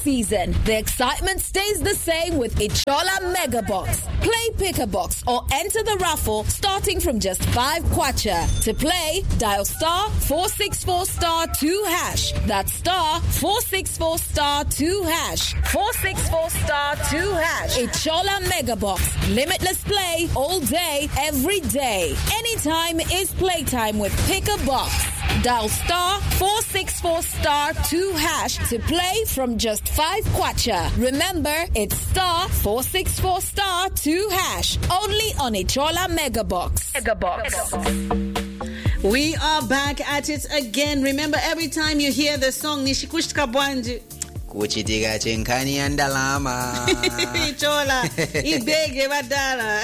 season, the excitement stays the same with Ichola Mega Box. Play Pick a Box or enter the raffle starting from just 5 kwacha. To play, dial star 464 star 2 hash. That's star 464 star 2 hash. 464 star 2 hash. Ichola Mega Box. Limitless play all day, every day. Anytime is playtime with Pick a Box. Dial star 464 star 2 hash to play from just 5 kwacha. Remember, it's star 464 star 2 hash. Only on Ichola Mega Box. We are back at it again. Remember, every time you hear the song, Nishikushka Bwanji. Kuchitika chenkani ya ndalama. Ichola, ibege badala.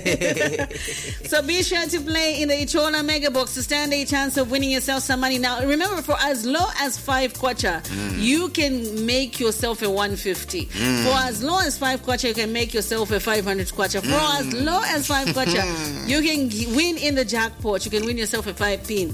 So be sure to play in the Ichola Mega Box to stand a chance of winning yourself some money. Now, remember, for as low as 5 kwacha, you can make yourself a 150. For as low as 5 kwacha, you can make yourself a 500 kwacha. For as low as 5 kwacha, you can win in the jackpot. You can win yourself a 5 pin.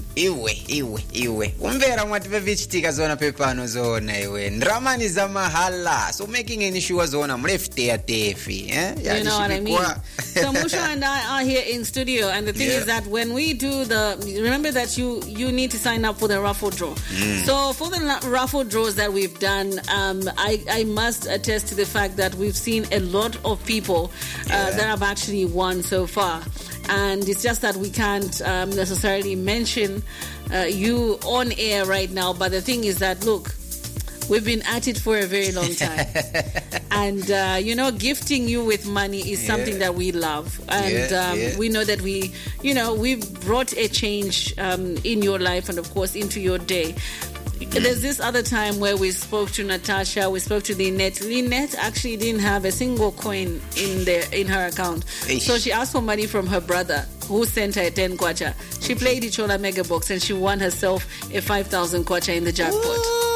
Iwe. Umvera mwatipe vichitika zona pepano zona iwe. Ndramani za mahala. So making any sure zona mlefte ya tefi. You know what I mean? So Musho and I are here in studio, and the thing is that when we do remember that you need to sign up for the raffle draw. So for the raffle draws that we've done, I must attest to the fact that we've seen a lot of people that have actually won so far. And it's just that we can't necessarily mention you on air right now. But the thing is that, look, we've been at it for a very long time. And, gifting you with money is something that we love. And we know that we've brought a change in your life and, of course, into your day. There's this other time where we spoke to Natasha, we spoke to Lynette. Lynette actually didn't have a single coin in her account. So she asked for money from her brother, who sent her 10 kwacha. She played Ichola Mega Box and she won herself a 5,000 kwacha in the jackpot. Ooh,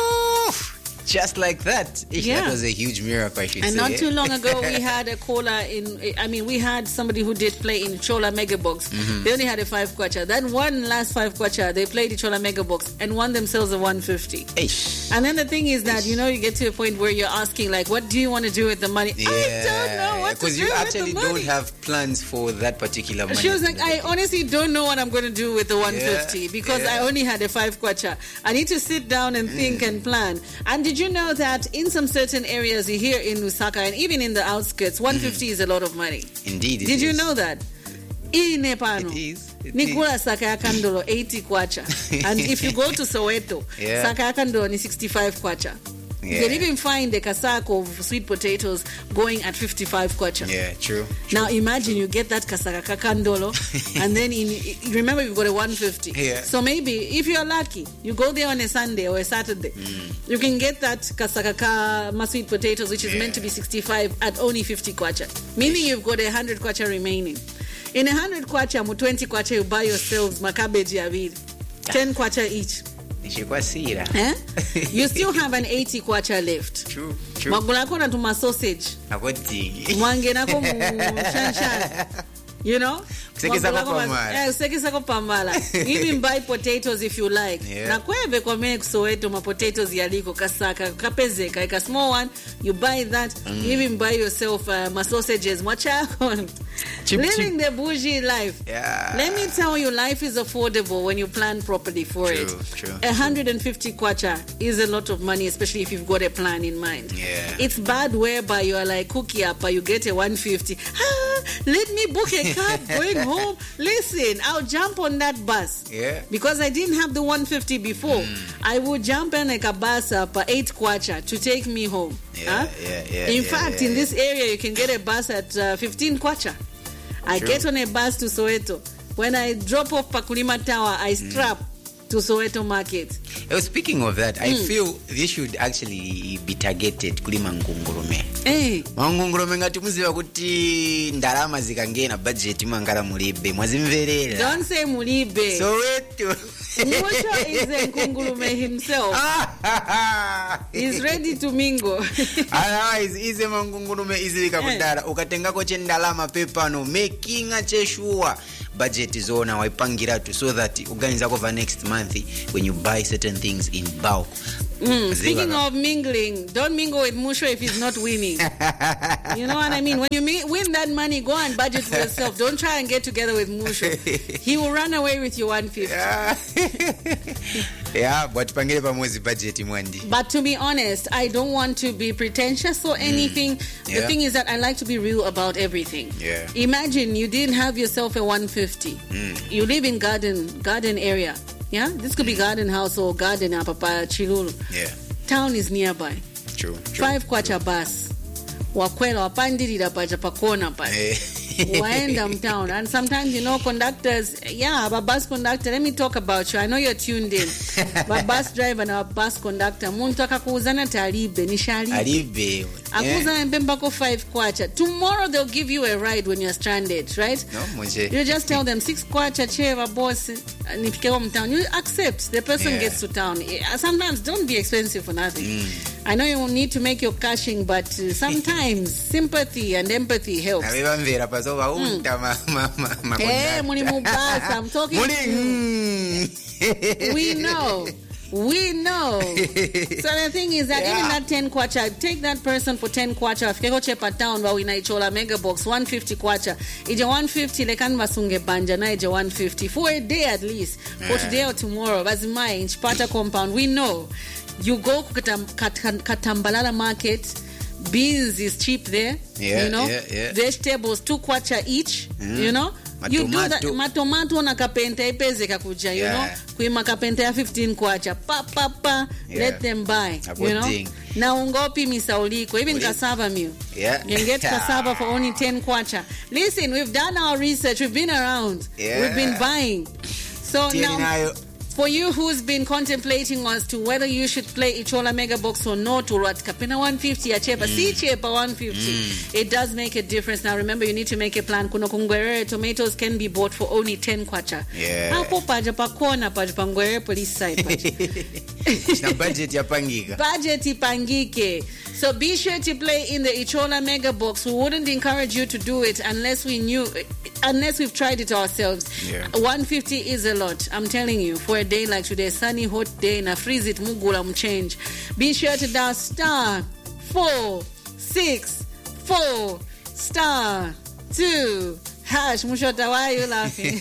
just like that. That was a huge miracle, I should say. And not too long ago, we had a caller we had somebody who did play in Ichola Mega Box. They only had a 5 kwacha. Then one last 5 kwacha, they played Ichola Mega Box and won themselves a 150. And then the thing is that, you get to a point where you're asking, like, what do you want to do with the money? I don't know what to do with the money. Because you actually don't have plans for that particular money. She was like, I honestly don't know what I'm going to do with the 150 because I only had a 5 kwacha. I need to sit down and think and plan. And did you know that in some certain areas here in Lusaka and even in the outskirts, 150 is a lot of money? Indeed, Did you know that? It is. Nikula saka ya kandolo 80 kwacha. And if you go to Soweto, saka ya kandolo ni 65 kwacha. You can even find a casack of sweet potatoes going at 55 kwacha. Yeah, true. Now imagine you get that kasaka kakandolo and then remember you've got a 150. So maybe if you're lucky, you go there on a Sunday or a Saturday, you can get that kasaka sweet potatoes, which is meant to be 65 at only 50 kwacha. Meaning you've got 100 kwacha remaining. In 100 kwacha, 20 kwacha, you buy yourselves makabeji avili. 10 kwacha each. You still have an 80 kwacha left. True. Magulako na tuma sausage. Mwange nako shanshan. You know? Even buy potatoes if you like. Na kwebe kwa mene kusoweto ma potatoes yaliko kasaka kapezeka. Like a small one, you buy that. You even buy yourself ma sausages. Living the bougie life. Let me tell you, life is affordable when you plan properly for it. 150 kwacha is a lot of money, especially if you've got a plan in mind. It's bad whereby you are like cookie up, you get a 150. Let me book a cab going home. Listen, I'll jump on that bus. Because I didn't have the 150 before. I would jump in like a bus up 8 kwacha to take me home. In fact, in this area, you can get a bus at 15 kwacha. I get on a bus to Soweto. When I drop off Pakulima Tower, I strap to Soweto Market. Speaking of that, I feel this should actually be targeted kulima ngungurume. Mangungulume ngati muziva kuti ndalama zikangena budget mangala mulibe mwazimverera. Don't say mulibe. Soweto. Musho is a nkungulume himself. He's ready to mingle. Otherwise, ize mangungulume izilika kudala ukatengako chendalama pepano making a cheshua budget zona waipangira tu so that uganiza over next month when you buy certain things in bulk Speaking of mingling, don't mingle with Musho if he's not winning. You know what I mean? When you win that money, go and budget for yourself. Don't try and get together with Musho. He will run away with your 150. Yeah, but pangile pamozi budget mwandi. But to be honest, I don't want to be pretentious or anything. The thing is that I like to be real about everything. Yeah. Imagine you didn't have yourself a 150. You live in garden area. Yeah, this could be garden house or garden apapa Chilulu. Yeah. Town is nearby. True. 5 kwacha bus. Wakwela wapandirira paja pakona pa. Waenda town. And sometimes, you know, conductors, a bus conductor, let me talk about you. I know you're tuned in. But bus driver and a bus conductor, muntu akakuzana talibe, nishalibe. Alibe. Akuzana mbembako 5 kwacha. Tomorrow they'll give you a ride when you're stranded, right? No, Monje. You just tell them 6 kwacha cheva boss nifike home town. You accept. The person gets to town. Sometimes don't be expensive for nothing. I know you will need to make your cashing, but sometimes sympathy and empathy helps. Hey, Muni Mubasa, I'm talking We know. So the thing is that even that 10 kwacha, take that person for 10 kwacha, afike chepa town wa wina Ichola Mega Box 150 kwacha. Ije 150 lekan basunge banja na ije 150 for a day at least. For today or tomorrow, bazimai Nchipata compound. We know. You go Katambalala market, beans is cheap there, you know. Vegetables 2 kwacha each, you know. You do that. Matomato na kapenta ipeze kakuja, you know. Kuima kapenta ya 15 kwacha. Pa. Let them buy, you know. Na ungopi misauliko, even cassava meal. You can get cassava for only 10 kwacha. Listen, we've done our research. We've been around. We've been buying. So now, for you who's been contemplating as to whether you should play Ichola Mega Box or not, or what kapena 150 achepa, si chepa 150, it does make a difference. Now remember, you need to make a plan. Kuno kungwere tomatoes can be bought for only 10 kwacha. Hapo paja pa kona paja pa ngwere police side paja. Na budget ya pangika. Budget ipangike. So be sure to play in the Ichola Mega Box. We wouldn't encourage you to do it unless we've tried it ourselves. 150 is a lot, I'm telling you. For a day like today, sunny, hot day, na freeze it, mugula mchange. Be sure to dial *464 *2#. Mushota, why are you laughing?